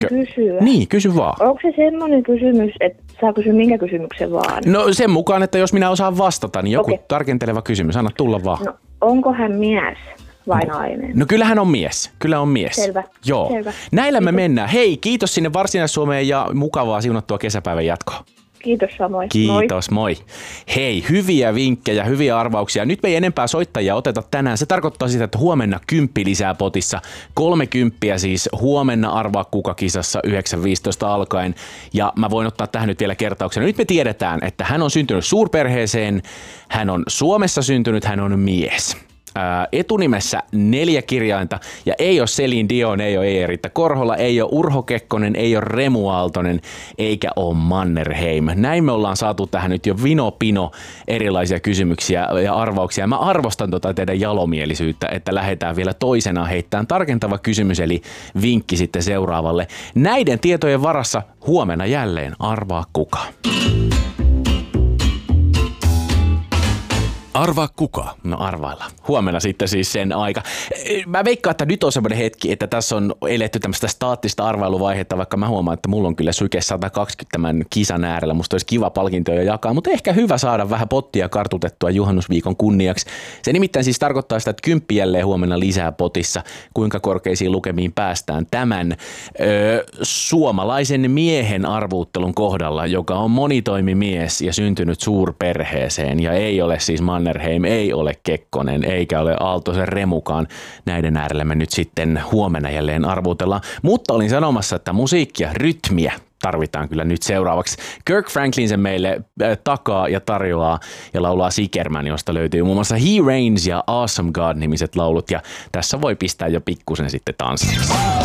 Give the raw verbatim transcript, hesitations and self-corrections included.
kysyä? Niin, kysy vaan. Onko se semmoinen kysymys, että saa kysyä minkä kysymyksen vaan? No sen mukaan, että jos minä osaan vastata, niin joku Okei. tarkenteleva kysymys. Anna tulla vaan. No, onko hän mies vai nainen? No kyllä hän on mies. Kyllä on mies. Selvä. Joo. Selvä. Näillä me Kiitos. mennään. Hei, kiitos sinne Varsinais-Suomeen ja mukavaa siunattua kesäpäivän jatkoa. Kiitos samoin. Kiitos, moi. moi. Hei, hyviä vinkkejä, hyviä arvauksia. Nyt me ei enempää soittajia oteta tänään. Se tarkoittaa sitä, että huomenna kymppi lisää potissa. Kolme kymppiä siis huomenna Arvaa kuka -kisassa yhdeksän viisitoista alkaen. Ja mä voin ottaa tähän nyt vielä kertauksena. Nyt me tiedetään, että hän on syntynyt suurperheeseen, hän on Suomessa syntynyt, hän on mies. Ää, etunimessä neljä kirjainta ja ei ole Celine Dion, ei ole Eeritta Korhola, ei ole Urho Kekkonen, ei ole Remu Aaltonen eikä ole Mannerheim. Näin me ollaan saatu tähän nyt jo vino pino erilaisia kysymyksiä ja arvauksia. Mä arvostan tota teidän jalomielisyyttä, että lähdetään vielä toisena heittämään tarkentava kysymys eli vinkki sitten seuraavalle. Näiden tietojen varassa huomenna jälleen Arvaa kuka. Arvaa kuka? No arvaillaan. Huomenna sitten siis sen aika. Mä veikkaan, että nyt on semmoinen hetki, että tässä on eletty tämmöistä staattista arvailuvaihetta, vaikka mä huomaan, että mulla on kyllä syke sata kaksikymmentä tämän kisan äärellä. Musta olisi kiva palkintoja jakaa, mutta ehkä hyvä saada vähän pottia kartutettua juhannusviikon kunniaksi. Se nimittäin siis tarkoittaa sitä, että kymppi jälleen huomenna lisää potissa. Kuinka korkeisiin lukemiin päästään tämän öö, suomalaisen miehen arvuuttelun kohdalla, joka on monitoimimies ja syntynyt suurperheeseen ja ei ole siis Mannerheim, ei ole Kekkonen, eikä ole Aaltosen Remukaan. Näiden äärellä me nyt sitten huomenna jälleen arvuutellaan. Mutta olin sanomassa, että musiikkia, rytmiä tarvitaan kyllä nyt seuraavaksi. Kirk Franklin sen meille äh, takaa ja tarjoaa ja laulaa Sikerman, josta löytyy muun muassa He Reigns ja Awesome God -nimiset laulut. Ja tässä voi pistää jo pikkusen sitten tanssiksi.